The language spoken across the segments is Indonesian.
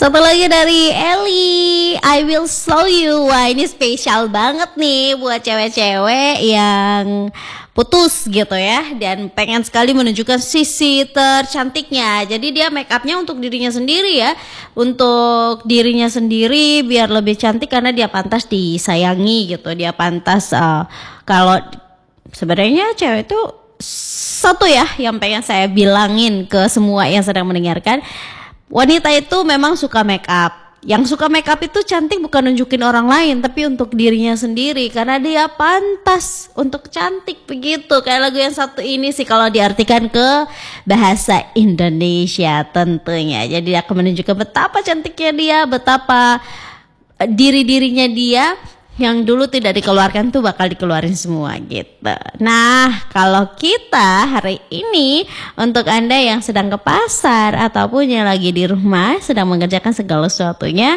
Satu lagi dari Ellie, I will show you. Wah, ini spesial banget nih buat cewek-cewek yang putus gitu ya, dan pengen sekali menunjukkan sisi tercantiknya. Jadi dia make upnya untuk dirinya sendiri ya, untuk dirinya sendiri biar lebih cantik karena dia pantas disayangi gitu. Dia pantas kalau sebenarnya cewek itu satu ya yang pengen saya bilangin ke semua yang sedang mendengarkan. Wanita itu memang suka make up. Yang suka make up itu cantik bukan nunjukin orang lain, tapi untuk dirinya sendiri karena dia pantas untuk cantik begitu. Kayak lagu yang satu ini sih kalau diartikan ke bahasa Indonesia tentunya. Jadi akan menunjukkan betapa cantiknya dia, betapa diri-dirinya dia yang dulu tidak dikeluarkan tuh bakal dikeluarin semua gitu. Nah, kalau kita hari ini untuk Anda yang sedang ke pasar ataupun yang lagi di rumah sedang mengerjakan segala sesuatunya,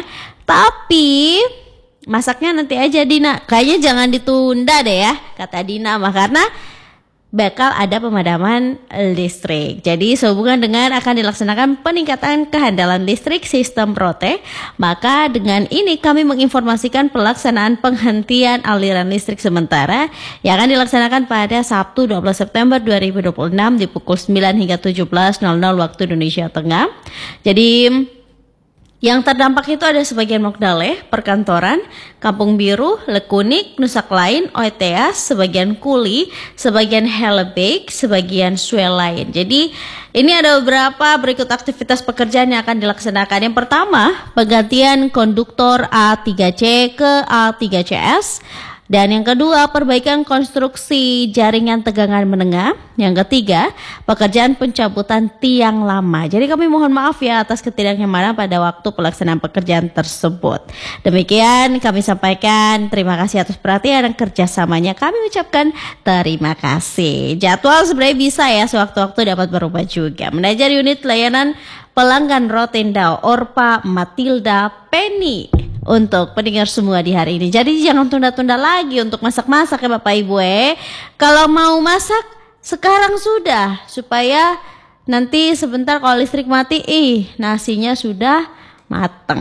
tapi masaknya nanti aja Dina. Kayaknya jangan ditunda deh ya, kata Dina mah, karena bakal ada pemadaman listrik. Jadi sehubungan dengan akan dilaksanakan peningkatan kehandalan listrik sistem Prote, maka dengan ini kami menginformasikan pelaksanaan penghentian aliran listrik sementara yang akan dilaksanakan pada Sabtu 12 September 2026 di pukul 9 hingga 17.00 waktu Indonesia Tengah. Jadi yang terdampak itu ada sebagian Mogdaleh, perkantoran, Kampung Biru, Lekunik, Nusa Klein, Oeteas, sebagian Kuli, sebagian Hellebeek, sebagian Swelain. Jadi ini ada beberapa berikut aktivitas pekerjaan yang akan dilaksanakan. Yang pertama, penggantian konduktor A3C ke A3CS. Dan yang kedua, perbaikan konstruksi jaringan tegangan menengah. Yang ketiga, pekerjaan pencabutan tiang lama. Jadi kami mohon maaf ya atas ketidaknyamanan pada waktu pelaksanaan pekerjaan tersebut. Demikian kami sampaikan, terima kasih atas perhatian dan kerjasamanya. Kami ucapkan terima kasih. Jadwal sebenarnya bisa ya sewaktu-waktu dapat berubah juga. Manajer unit layanan pelanggan Rotendao, Orpa Matilda Penny, untuk pendengar semua di hari ini. Jadi jangan tunda-tunda lagi untuk masak-masak ya Bapak Ibu. Kalau mau masak sekarang sudah, supaya nanti sebentar kalau listrik mati nasinya sudah matang.